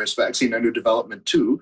hantavirus vaccine under development too.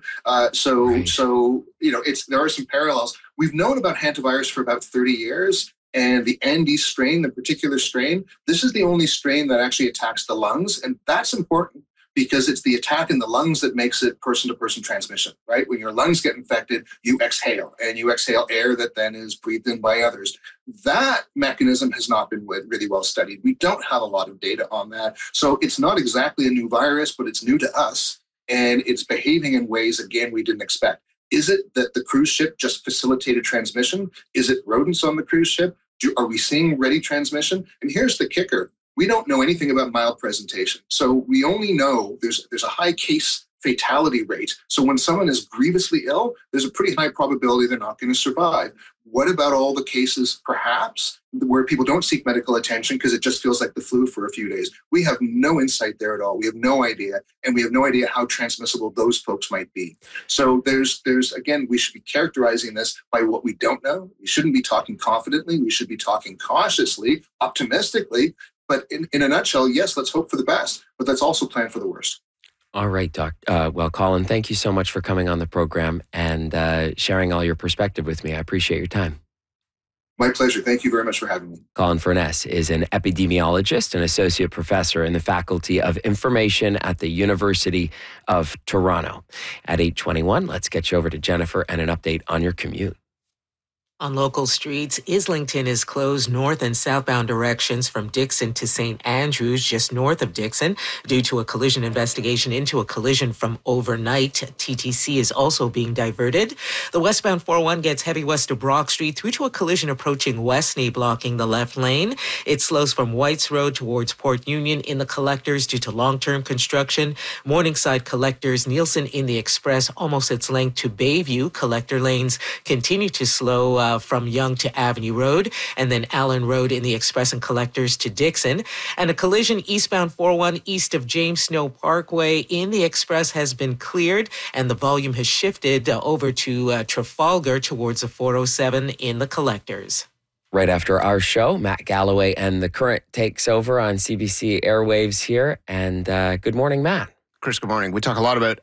There are some parallels. We've known about hantavirus for about 30 years. And the Andes strain, the particular strain, this is the only strain that actually attacks the lungs. And that's important because it's the attack in the lungs that makes it person-to-person transmission, right? When your lungs get infected, you exhale, and you exhale air that then is breathed in by others. That mechanism has not been really well studied. We don't have a lot of data on that. So it's not exactly a new virus, but it's new to us, and it's behaving in ways, again, we didn't expect. Is it that the cruise ship just facilitated transmission? Is it rodents on the cruise ship? Are we seeing ready transmission? And here's the kicker. We don't know anything about mild presentation. So we only know there's a high case fatality rate. So when someone is grievously ill, there's a pretty high probability they're not going to survive. What about all the cases, perhaps, where people don't seek medical attention because it just feels like the flu for a few days? We have no insight there at all. We have no idea. And we have no idea how transmissible those folks might be. So there's again, we should be characterizing this by what we don't know. We shouldn't be talking confidently. We should be talking cautiously, optimistically. But in a nutshell, yes, let's hope for the best, but let's also plan for the worst. All right, Doc. Colin, thank you so much for coming on the program and sharing all your perspective with me. I appreciate your time. My pleasure. Thank you very much for having me. Colin Furness is an epidemiologist and associate professor in the Faculty of Information at the University of Toronto. At 8:21, let's get you over to Jennifer and an update on your commute. On local streets, Islington is closed north and southbound directions from Dixon to St. Andrews, just north of Dixon, due to a collision investigation into a collision from overnight. TTC is also being diverted. The westbound 401 gets heavy west of Brock Street through to a collision approaching Westney, blocking the left lane. It slows from Whites Road towards Port Union in the collectors due to long-term construction. Morningside collectors, Nielsen in the Express, almost its length to Bayview. Collector lanes continue to slow from Yonge to Avenue Road, and then Allen Road in the Express and Collectors to Dixon. And a collision eastbound 401 east of James Snow Parkway in the Express has been cleared, and the volume has shifted over to Trafalgar towards the 407 in the Collectors. Right after our show, Matt Galloway and The Current takes over on CBC Airwaves here. And good morning, Matt. Chris, good morning. We talk a lot about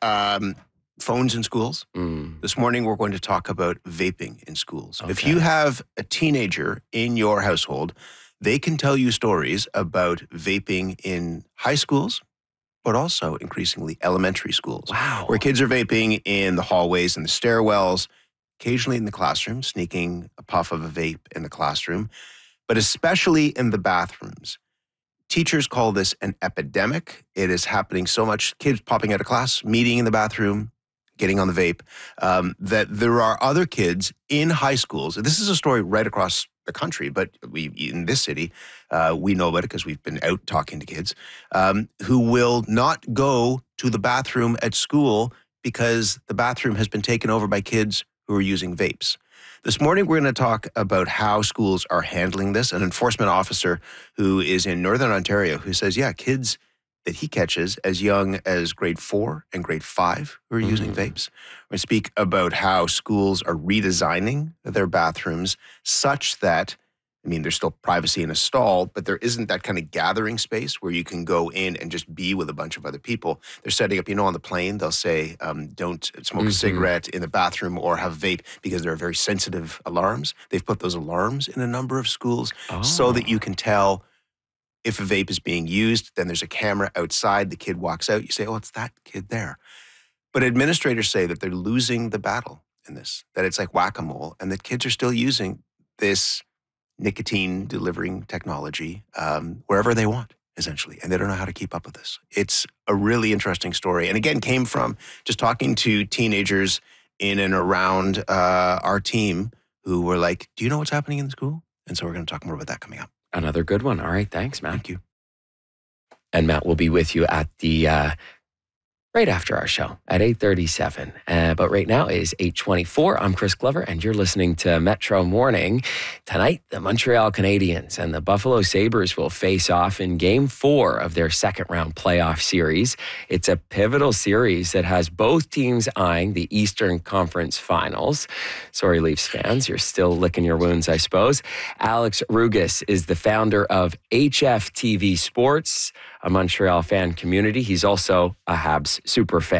phones in schools. This morning, we're going to talk about vaping in schools. Okay. If you have a teenager in your household, they can tell you stories about vaping in high schools, but also increasingly elementary schools. Wow. Where kids are vaping in the hallways and the stairwells, occasionally in the classroom, sneaking a puff of a vape in the classroom, but especially in the bathrooms. Teachers call this an epidemic. It is happening so much, kids popping out of class, meeting in the bathroom, getting on the vape, that there are other kids in high schools. This is a story right across the country, but in this city, we know about it because we've been out talking to kids, who will not go to the bathroom at school because the bathroom has been taken over by kids who are using vapes. This morning, we're going to talk about how schools are handling this. An enforcement officer who is in Northern Ontario who says, kids that he catches as young as grade 4 and grade 5 who are using vapes. We're going to speak about how schools are redesigning their bathrooms such that, there's still privacy in a stall, but there isn't that kind of gathering space where you can go in and just be with a bunch of other people. They're setting up, on the plane, they'll say, don't smoke a cigarette in the bathroom or have a vape because there are very sensitive alarms. They've put those alarms in a number of schools so that you can tell if a vape is being used. Then there's a camera outside. The kid walks out. You say, it's that kid there. But administrators say that they're losing the battle in this, that it's like whack-a-mole, and that kids are still using this nicotine delivering technology wherever they want, essentially, and they don't know how to keep up with this. It's a really interesting story, and again, came from just talking to teenagers in and around our team who were like, do you know what's happening in the school? And so we're going to talk more about that coming up. Another good one. All right, thanks, Matt. Thank you. And Matt will be with you at the right after our show at 8:37. But right now is 8:24. I'm Chris Glover, and you're listening to Metro Morning. Tonight, the Montreal Canadiens and the Buffalo Sabres will face off in Game 4 of their second-round playoff series. It's a pivotal series that has both teams eyeing the Eastern Conference Finals. Sorry, Leafs fans, you're still licking your wounds, I suppose. Alex Rugas is the founder of HFTV Sports, a Montreal fan community. He's also a Habs super fan.